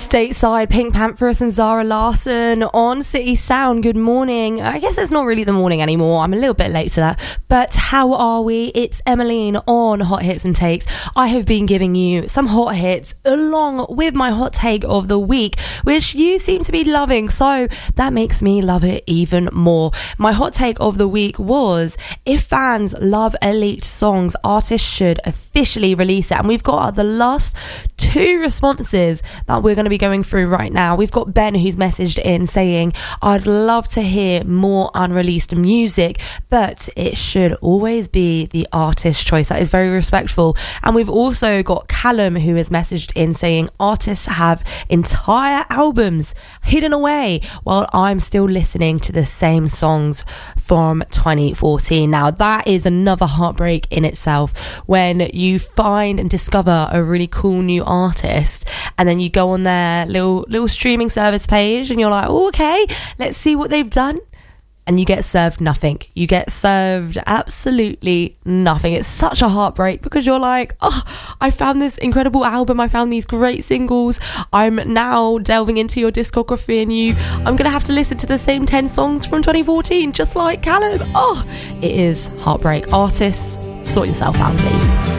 Stateside, Pink Pantheress and Zara Larsson on City Sound. Good morning. I guess it's not really the morning anymore. I'm a little bit late to that. But how are we? It's Emmeline on Hot Hits and Takes. I have been giving you some hot hits along with my hot take of the week, which you seem to be loving. So that makes me love it even more. My hot take of the week was, if fans love elite songs, artists should officially release it. And we've got the last two responses that we're going to be going through right now. We've got Ben, who's messaged in saying, I'd love to hear more unreleased music, but it should always be the artist's choice. That is very respectful. And we've also got Callum, who has messaged in saying, artists have entire albums hidden away while I'm still listening to the same songs from 2014. Now that is another heartbreak in itself, when you find and discover a really cool new artist and then you go on their little streaming service page and you're like, oh, okay, let's see what they've done, and you get served nothing. You get served absolutely nothing. It's such a heartbreak, because you're like, oh, I found this incredible album, I found these great singles, I'm now delving into your discography and I'm gonna have to listen to the same 10 songs from 2014 just like Callum. Oh, it is heartbreak. Artists, sort yourself out, please.